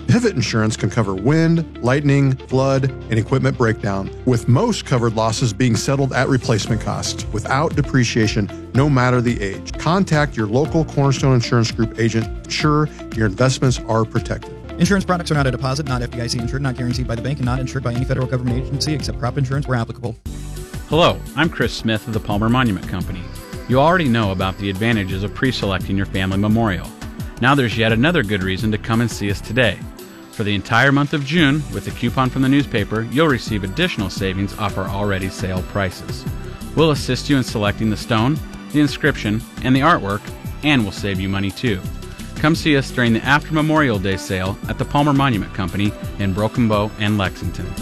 Pivot Insurance can cover wind, lightning, flood, and equipment breakdown, with most covered losses being settled at replacement cost, without depreciation, no matter the age. Contact your local Cornerstone Insurance Group agent to ensure your investments are protected. Insurance products are not a deposit, not FDIC insured, not guaranteed by the bank, and not insured by any federal government agency except crop insurance where applicable. Hello, I'm Chris Smith of the Palmer Monument Company. You already know about the advantages of pre-selecting your family memorial. Now there's yet another good reason to come and see us today. For the entire month of June, with a coupon from the newspaper, you'll receive additional savings off our already sale prices. We'll assist you in selecting the stone, the inscription, and the artwork, and we'll save you money too. Come see us during the After Memorial Day sale at the Palmer Monument Company in Broken Bow and Lexington.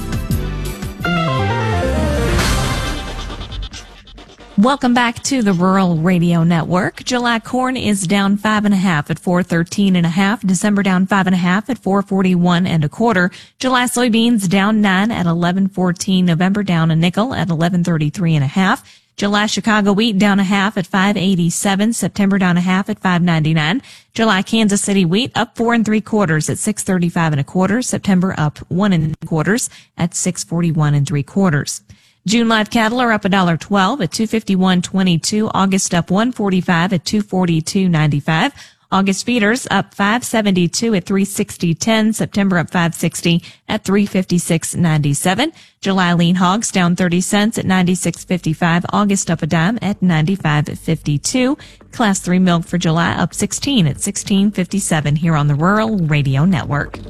Welcome back to the Rural Radio Network. July corn is down 5.5 at $4.13.5. December down 5.5 at $4.41 1/4. July soybeans down 9 at $11.14. November down a nickel at $11.33 1/2. July Chicago wheat down 1/2 at $5.87. September down 1/2 at $5.99. July Kansas City wheat up 4 3/4 at $6.35 1/4. September up 1 1/4 at $6.41 3/4. June live cattle are up $1.12 at $251.22. August up $1.45 at $242.95. August feeders up $5.72 at $360.10. September up $5.60 at $356.97. July lean hogs down 30 cents at $96.55. August up a dime at $95.52. Class 3 milk for July up 16 at $16.57 here on the Rural Radio Network.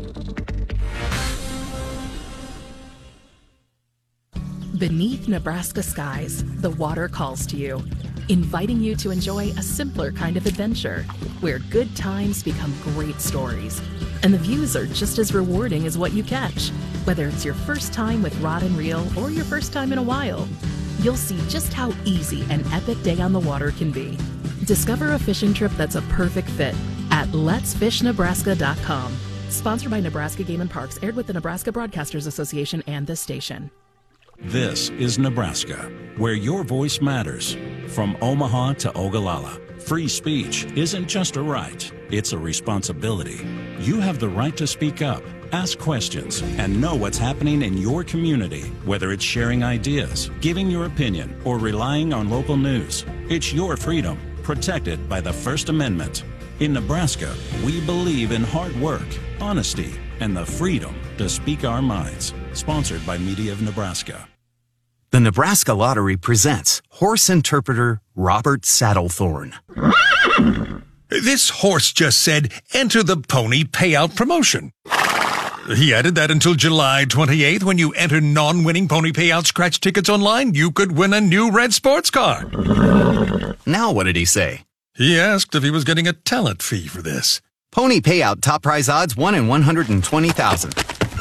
Beneath Nebraska skies, the water calls to you, inviting you to enjoy a simpler kind of adventure, where good times become great stories, and the views are just as rewarding as what you catch. Whether it's your first time with rod and reel or your first time in a while, you'll see just how easy an epic day on the water can be. Discover a fishing trip that's a perfect fit at letsfishnebraska.com. Sponsored by Nebraska Game and Parks, aired with the Nebraska Broadcasters Association and this station. This is Nebraska, where your voice matters. From Omaha to Ogallala, free speech isn't just a right, it's a responsibility. You have the right to speak up, ask questions, and know what's happening in your community, whether it's sharing ideas, giving your opinion, or relying on local news. It's your freedom, protected by the First Amendment. In Nebraska, we believe in hard work, honesty, and the freedom to speak our minds. Sponsored by Media of Nebraska. The Nebraska Lottery presents horse interpreter Robert Saddlethorn. This horse just said, enter the pony payout promotion. He added that until July 28th, when you enter non-winning pony payout scratch tickets online, you could win a new red sports car. Now what did he say? He asked if he was getting a talent fee for this. Pony payout top prize odds 1 in 120,000.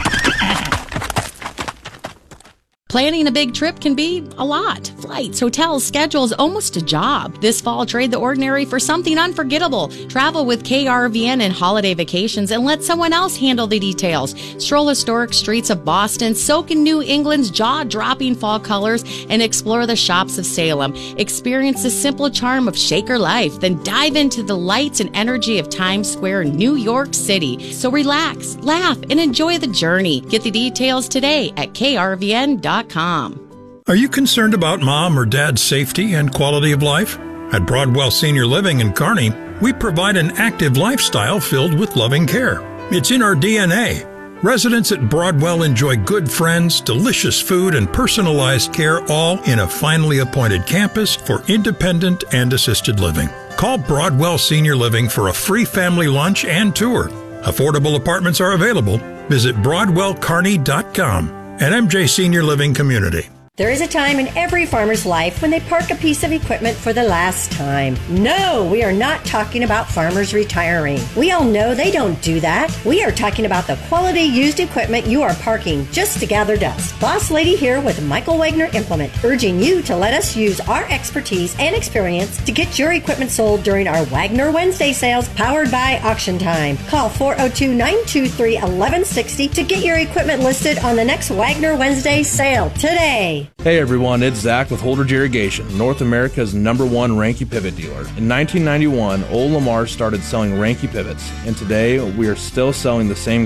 Planning a big trip can be a lot. Flights, hotels, schedules, almost a job. This fall, trade the ordinary for something unforgettable. Travel with KRVN and holiday vacations and let someone else handle the details. Stroll historic streets of Boston, soak in New England's jaw-dropping fall colors, and explore the shops of Salem. Experience the simple charm of Shaker life, then dive into the lights and energy of Times Square, New York City. So relax, laugh, and enjoy the journey. Get the details today at krvn.com. Are you concerned about mom or dad's safety and quality of life? At Broadwell Senior Living in Kearney, we provide an active lifestyle filled with loving care. It's in our DNA. Residents at Broadwell enjoy good friends, delicious food, and personalized care, all in a finely appointed campus for independent and assisted living. Call Broadwell Senior Living for a free family lunch and tour. Affordable apartments are available. Visit BroadwellKearney.com. At MJ Senior Living Community. There is a time in every farmer's life when they park a piece of equipment for the last time. No, we are not talking about farmers retiring. We all know they don't do that. We are talking about the quality used equipment you are parking just to gather dust. Boss Lady here with Michael Wagner Implement, urging you to let us use our expertise and experience to get your equipment sold during our Wagner Wednesday sales powered by Auction Time. Call 402-923-1160 to get your equipment listed on the next Wagner Wednesday sale today. Hey everyone, it's Zach with Holdridge Irrigation, North America's #1 Ranke pivot dealer. In 1991, Old Lamar started selling Ranke pivots, and today we are still selling the same